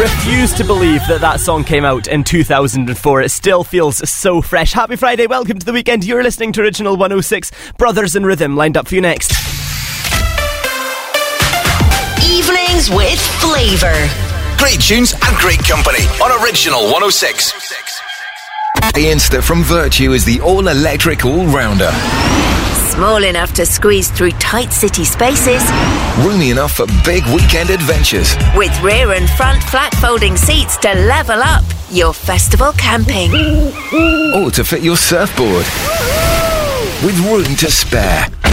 refuse to believe that song came out in 2004. It still feels so fresh. Happy Friday, welcome to the weekend. You're listening to Original 106. Brothers in Rhythm lined up for you next. Evenings with flavour. Great tunes and great company on Original 106. The Insta from Virtue is the all-electric all-rounder. Small enough to squeeze through tight city spaces. Roomy enough for big weekend adventures. With rear and front flat folding seats to level up your festival camping. Or to fit your surfboard. With room to spare.